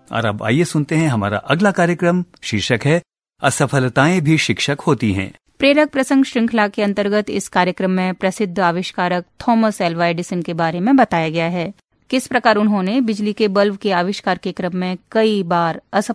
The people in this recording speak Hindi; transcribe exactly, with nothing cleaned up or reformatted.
और अब आइए सुनते हैं हमारा अगला कार्यक्रम। शीर्षक है असफलताएं भी शिक्षक होती हैं। प्रेरक प्रसंग श्रृंखला के अंतर्गत इस कार्यक्रम में प्रसिद्ध आविष्कारक थॉमस एल्वा एडिसन के बारे में बताया गया है। किस प्रकार उन्होंने बिजली के बल्ब के आविष्कार के क्रम में कई बार असफल